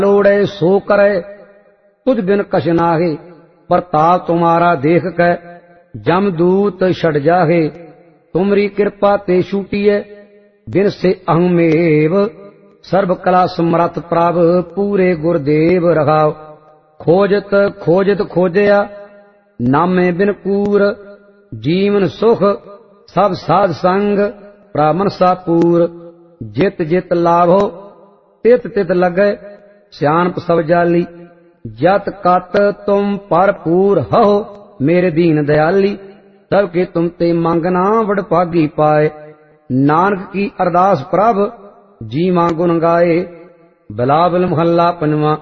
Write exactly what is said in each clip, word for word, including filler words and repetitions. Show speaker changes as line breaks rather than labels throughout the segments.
लोड़े सो करे, तुझ बिन कछ नाहे। प्रताप तुम्हारा देख कै जमदूत छड़ जाहे। तुमरी कृपा ते छूटिए बिन से अहमेव। सर्व कला समरथ प्रभ पूरे गुरदेव रखाओ। खोजत खोजत खोजया नामे बिन कूर। जीवन सुख सब साध संग ब्राह्मण सापूर। जित जित लाभो तित तित लगे, सियानप सब जाली। जत कत तुम भरपूर हो, मेरे दीन दयाली। सबके तुम ते मंगना वडभागी पाए। नानक की अरदास प्रभ जी मां गुण गाए। बिलावल महला पंजवा।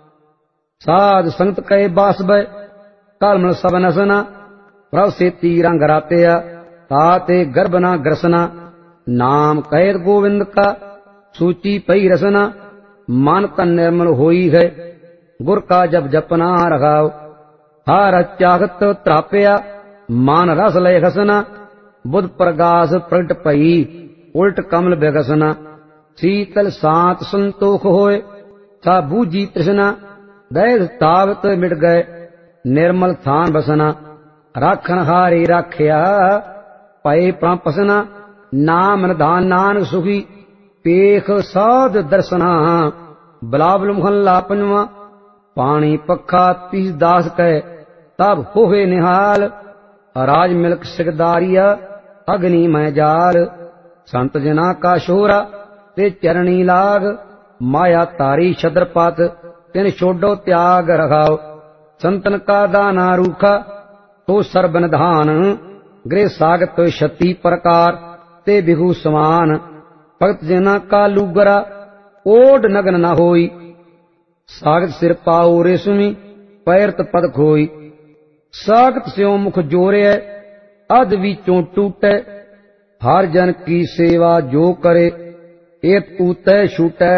साध संगत कहे बास बै, कलमल सब नसना। प्रभ सेती रंग रातया, ताते गर्भ ना ग्रसना। नाम कहत गोविंद का, सूची पई रसना। मन तन निर्मल होई है, गुर का जब जपना रखाओ। हर चाहत त्रापया, मान रस लय खसना। बुध प्रगास प्रगट पई, उल्ट कमल बेगसना। शीतल सांत संतोख होए, सा बूझी तृष्णा। दैस तावत मिट गए, निर्मल थान बसना। राखन हारे राखिया, पए प्रापसना। नाम निधान नानक सुखी, पेख साध दर्शना। बिलावल महला पंजवा। पानी पखा तीस दास कह, तब होए निहाल। राज मिल्क सिकदारिया, अग्नि मैं जाल। संत जना का शोरा, ते चरणी लाग। माया तारी छद्रपत, तिन छोड़ो त्याग रखाओ। संतन का दाना रूखा, तो सर्ब निधान। गृह सागत छत्ती प्रकार, ते बिहु समान। भगत जना का लूगरा, ओड नगन न होई। सागत सिर पाओ रेशमी, पैरत पद खोई। सागत स्यों मुख जोरे, अध विचों टूटे। हर जन की सेवा जो करे, एक ऊते छूटे।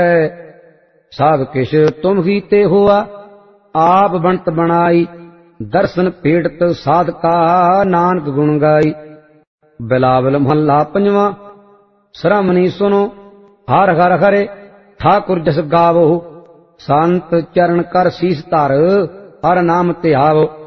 सब किश तुम ही ते हुआ, आप बनत बनाई। दर्शन पेटत साधका, नानक गुण गाई। बिलावल महला पंजवा। श्रमणी सुनो, हर हर हरे, ठाकुर जस गावो। संत चरण कर शीस धर, हर नाम ध्यावो।